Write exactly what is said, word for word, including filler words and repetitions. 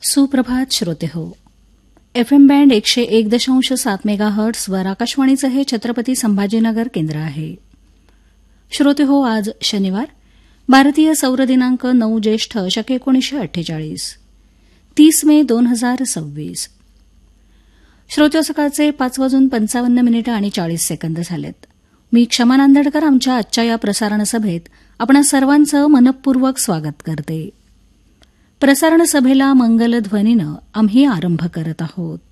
सुप्रभात श्रोते हो. एफ एम बँड एकशे एक दशांश सात मेगा हर्ट्सवर आकाशवाणीचं हे छत्रपती संभाजीनगर केंद्र आहे. श्रोते हो, आज शनिवार, भारतीय सौर दिनांक नऊ ज्येष्ठ शके एकोणीसशे अठ्ठेचाळीस, तीस मे दोन हजार सव्वीस. श्रोते, सकाळचे पाच वाजून पंचावन्न मिनिटं आणि चाळीस सेकंद झालेत. मी क्षमा नांदेडकर आमच्या आजच्या या प्रसारण सभेत आपणा सर्वांचं मनःपूर्वक स्वागत करते. प्रसारण सभेला मंगलध्वनीनं आम्ही आरंभ करत आहोत.